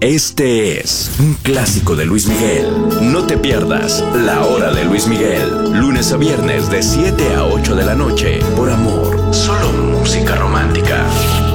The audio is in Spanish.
Este es un clásico de Luis Miguel. No te pierdas La Hora de Luis Miguel, lunes a viernes de 7 a 8 de la noche